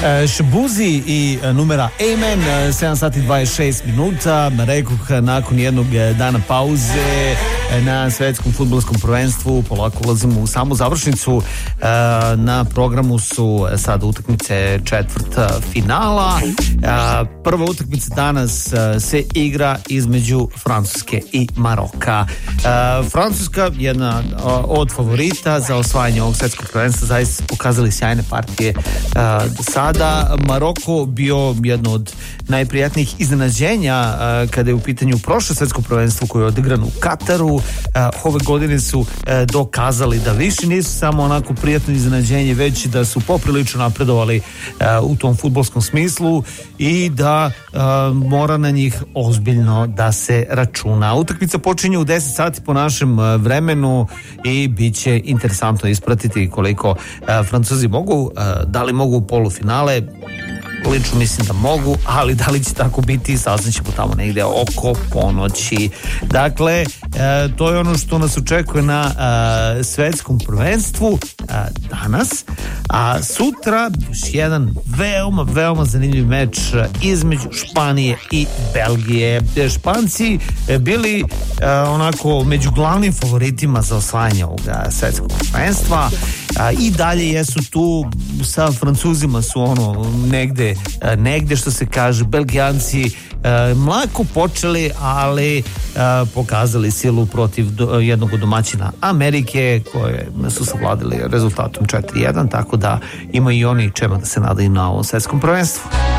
Šabuzi i numera Amen, 7 sati 26 minuta, rekoh nakon jednog dana pauze na svetskom fudbalskom prvenstvu, polako ulazimo u samu završnicu. Na programu su sada utakmice četvrta finala. Prva utakmica danas se igra između Francuske i Maroka. Francuska, jedna od favorita za osvajanje ovog svetskog prvenstva, zaista pokazali sjajne partije do sada. Maroko bio jedno od najprijatnijih iznenađenja kada je u pitanju prošlo svetsko prvenstvo koje je odigrano u Kataru. Ove godine su dokazali da više nisu samo onako prijatno iznenađenje, već da su poprilično napredovali u tom fudbalskom smislu i da mora na njih ozbiljno da se računa. Utakmica počinje u 10 sati po našem vremenu i bit će interesantno ispratiti koliko Francuzi mogu, da li mogu u polufinale. Lično mislim da mogu, ali da li će tako biti, saznaćemo tamo negde oko ponoći. Dakle, to je ono što nas očekuje na svetskom prvenstvu danas, a sutra još jedan veoma zanimljiv meč između Španije i Belgije. Španci bili onako među glavnim favoritima za osvajanje ovog svetskog prvenstva, i dalje jesu tu, sa Francuzima su ono negde što se kaže. Belgijanci mlako počeli, ali pokazali silu protiv jednog od domaćina Amerike, koje su savladili rezultatom 4-1, tako da ima i oni čemu da se nadaju na ovom svetskom prvenstvu.